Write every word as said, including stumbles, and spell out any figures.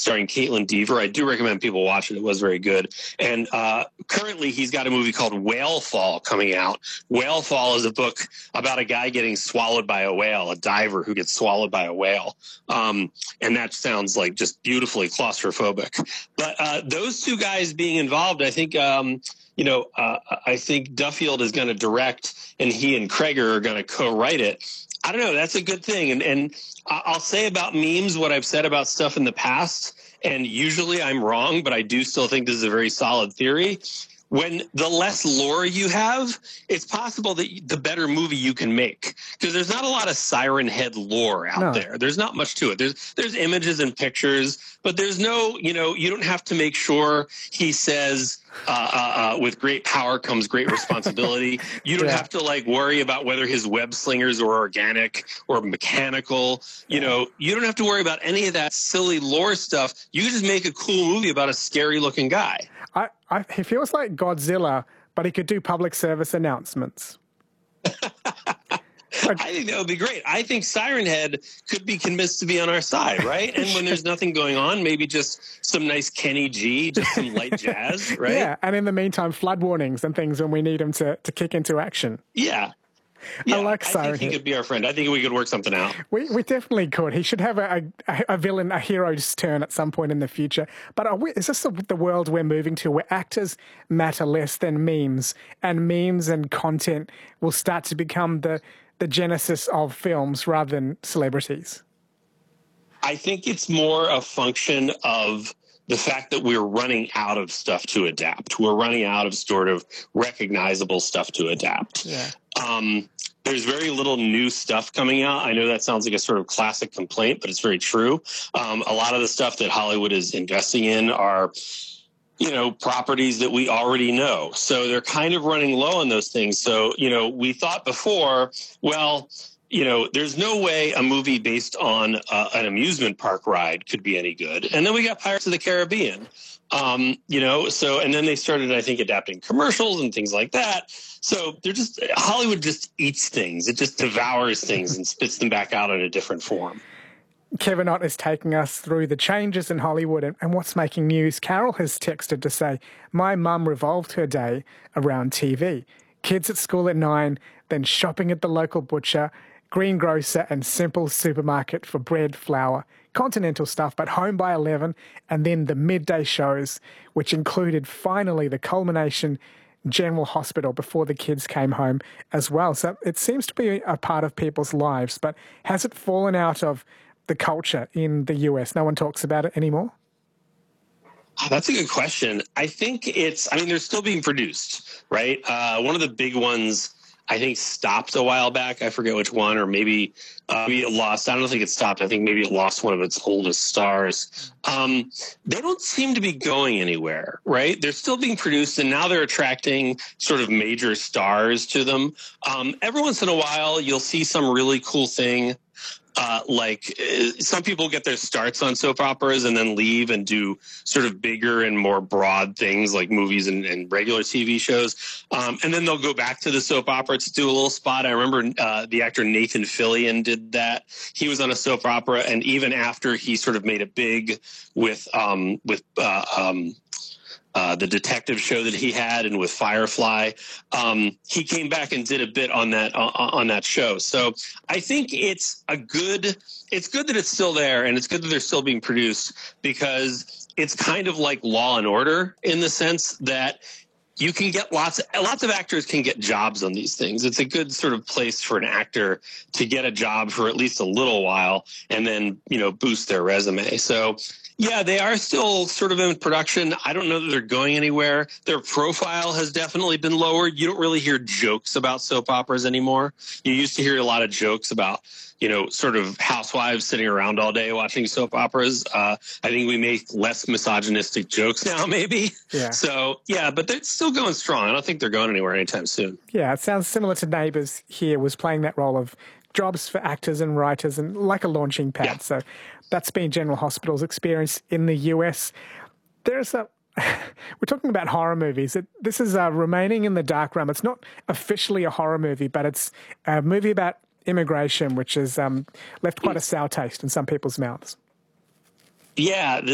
starring Caitlin Dever. I do recommend people watch it. It was very good. And uh, currently he's got a movie called Whale Fall coming out. Whale Fall is a book about a guy getting swallowed by a whale, a diver who gets swallowed by a whale. Um, and that sounds like just beautifully claustrophobic. But uh, those two guys being involved, I think, um, you know, uh, I think Duffield is going to direct, and he and Kreger are going to co-write it. I don't know. That's a good thing. And, and I'll say about memes what I've said about stuff in the past, and usually I'm wrong, but I do still think this is a very solid theory. When the less lore you have, it's possible that the better movie you can make, because there's not a lot of Siren Head lore out no. there. There's not much to it. There's there's images and pictures, but there's no, you know, you don't have to make sure he says uh, uh, uh, with great power comes great responsibility. You don't yeah. have to like worry about whether his web slingers are organic or mechanical. You know, you don't have to worry about any of that silly lore stuff. You can just make a cool movie about a scary looking guy. I, I, he feels like Godzilla, but he could do public service announcements. I think that would be great. I think Siren Head could be convinced to be on our side, right? And when there's nothing going on, maybe just some nice Kenny G, just some light jazz, right? Yeah, and in the meantime, flood warnings and things when we need him to, to kick into action. Yeah. Yeah, I like Siren I think he Head. could be our friend. I think we could work something out. We we definitely could. He should have a, a, a villain, a hero's turn at some point in the future. But are we, is this the, the world we're moving to, where actors matter less than memes, and memes and content will start to become the, the genesis of films rather than celebrities? I think it's more a function of the fact that we're running out of stuff to adapt. We're running out of sort of recognizable stuff to adapt. Yeah. Um, there's very little new stuff coming out. I know that sounds like a sort of classic complaint, but it's very true. Um, a lot of the stuff that Hollywood is investing in are, you know, properties that we already know. So they're kind of running low on those things. So, you know, we thought before, well, you know, there's no way a movie based on uh, an amusement park ride could be any good. And then we got Pirates of the Caribbean, um, you know, so, and then they started, I think, adapting commercials and things like that. So they're just, Hollywood just eats things. It just devours things and spits them back out in a different form. Kevin Ott is taking us through the changes in Hollywood and, and what's making news. Carol has texted to say, my mum revolved her day around T V. Kids at school at nine, then shopping at the local butcher, greengrocer and simple supermarket for bread, flour, continental stuff, but home by eleven, and then the midday shows, which included finally the culmination General Hospital before the kids came home as well. So it seems to be a part of people's lives, but has it fallen out of the culture in the U S? No one talks about it anymore? That's a good question. I think it's, I mean, they're still being produced, right? Uh, one of the big ones I think stopped a while back. I forget which one, or maybe, uh, maybe it lost. I don't think it stopped. I think maybe it lost one of its oldest stars. Um, they don't seem to be going anywhere, right? They're still being produced, and now they're attracting sort of major stars to them. Um, every once in a while, you'll see some really cool thing. Uh, like uh, some people get their starts on soap operas and then leave and do sort of bigger and more broad things like movies and, and regular T V shows. Um, and then they'll go back to the soap opera to do a little spot. I remember uh, the actor Nathan Fillion did that. He was on a soap opera, and even after he sort of made it big with um, with uh, um, Uh, the detective show that he had and with Firefly, um, he came back and did a bit on that uh, on that show. So I think it's a good, it's good that it's still there, and it's good that they're still being produced, because it's kind of like Law and Order in the sense that you can get lots, lots of actors can get jobs on these things. It's a good sort of place for an actor to get a job for at least a little while and then, you know, boost their resume. So yeah, they are still sort of in production. I don't know that they're going anywhere. Their profile has definitely been lowered. You don't really hear jokes about soap operas anymore. You used to hear a lot of jokes about, you know, sort of housewives sitting around all day watching soap operas. Uh, I think we make less misogynistic jokes now, maybe. Yeah. So, yeah, but they're still going strong. I don't think they're going anywhere anytime soon. Yeah, it sounds similar to Neighbours here, was playing that role of jobs for actors and writers and like a launching pad. Yeah. So that's been General Hospital's experience in the U S. There's a, we're talking about horror movies. It, this is uh, Remaining in the Dark Room. It's not officially a horror movie, but it's a movie about immigration, which has um, left quite a sour taste in some people's mouths. Yeah.